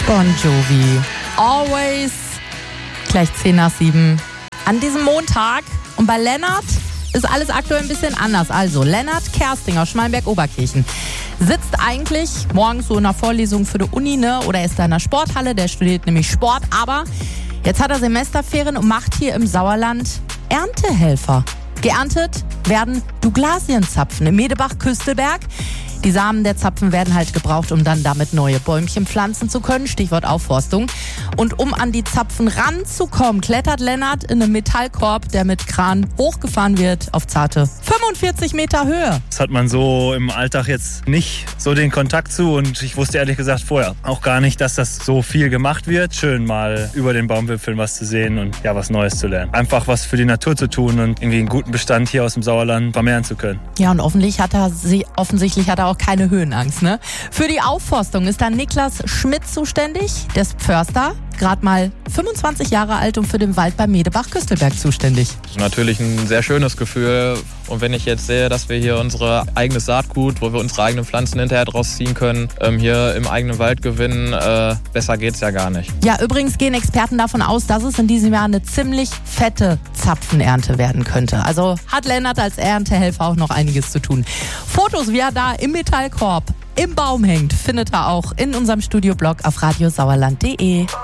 Bon Jovi. Always. Gleich 6:10 an diesem Montag. Und bei Lennart ist alles aktuell ein bisschen anders. Also Lennart Kersting aus Schmalenberg-Oberkirchen sitzt eigentlich morgens so in einer Vorlesung für die Uni, ne? Oder ist da in der Sporthalle, der studiert nämlich Sport. Aber jetzt hat er Semesterferien und macht hier im Sauerland Erntehelfer. Geerntet werden Douglasienzapfen im Medebach-Küstelberg. Die Samen der Zapfen werden halt gebraucht, um dann damit neue Bäumchen pflanzen zu können. Stichwort Aufforstung. Und um an die Zapfen ranzukommen, klettert Lennart in einen Metallkorb, der mit Kran hochgefahren wird auf zarte 45 Meter Höhe. Das hat man so im Alltag jetzt nicht so den Kontakt zu. Und ich wusste ehrlich gesagt vorher auch gar nicht, dass das so viel gemacht wird. Schön mal über den Baumwipfeln was zu sehen und ja, was Neues zu lernen. Einfach was für die Natur zu tun und irgendwie einen guten Bestand hier aus dem Sauerland vermehren zu können. Ja, und offensichtlich hat er auch keine Höhenangst, ne? Für die Aufforstung ist dann Niklas Schmidt zuständig, der ist Förster, gerade mal 25 Jahre alt und für den Wald bei Medebach-Küstelberg zuständig. Das ist natürlich ein sehr schönes Gefühl. Und wenn ich jetzt sehe, dass wir hier unsere eigenes Saatgut, wo wir unsere eigenen Pflanzen hinterher draus ziehen können, hier im eigenen Wald gewinnen, besser geht's ja gar nicht. Ja, übrigens gehen Experten davon aus, dass es in diesem Jahr eine ziemlich fette Zapfenernte werden könnte. Also hat Lennart als Erntehelfer auch noch einiges zu tun. Fotos, wie er da im Metallkorb im Baum hängt, findet er auch in unserem Studioblog auf radiosauerland.de.